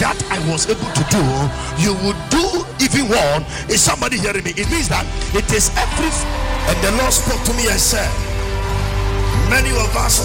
that I was able to do, you would do even one. Is somebody hearing me? It means that it is every. And the Lord spoke to me and said, many of us